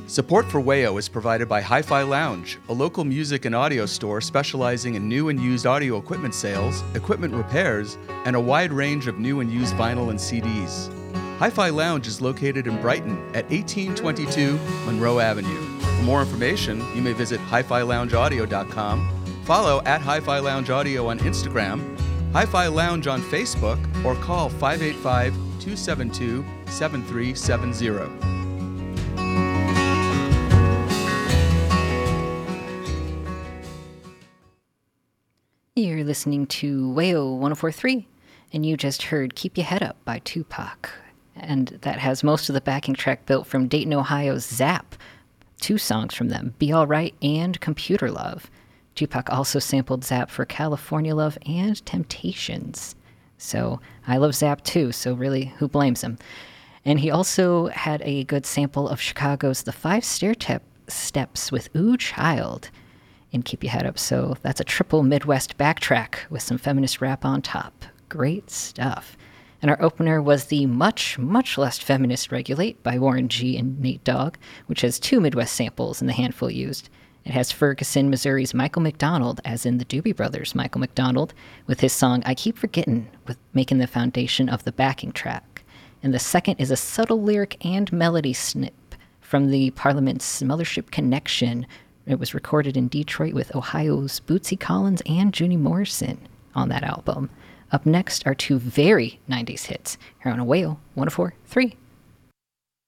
Support for WAYO is provided by Hi-Fi Lounge, a local music and audio store specializing in new and used audio equipment sales, equipment repairs, and a wide range of new and used vinyl and CDs. Hi-Fi Lounge is located in Brighton at 1822 Monroe Avenue. For more information, you may visit HiFiLoungeAudio.com, follow at Hi-Fi Lounge Audio on Instagram, Hi-Fi Lounge on Facebook, or call 585-272-7370. You're listening to WAYO 104.3, and you just heard Keep Your Head Up by Tupac. And that has most of the backing track built from Dayton, Ohio's Zap. 2 songs from them, Be Alright and Computer Love. Tupac also sampled Zap for California Love and Temptations. So I love Zap too, so really, who blames him? And he also had a good sample of Chicago's The 5 Steps with Ooh Child in Keep Your Head Up. So that's a triple Midwest backtrack with some feminist rap on top. Great stuff. And our opener was the much, much less feminist Regulate by Warren G and Nate Dogg, which has 2 Midwest samples in the handful used. It has Ferguson, Missouri's Michael McDonald, as in the Doobie Brothers' Michael McDonald, with his song I Keep Forgettin', with making the foundation of the backing track. And the second is a subtle lyric and melody snip from the Parliament's Mothership Connection. It was recorded in Detroit with Ohio's Bootsy Collins and Junie Morrison on that album. Up next are 2 very 90s hits here on WAYO 104.3.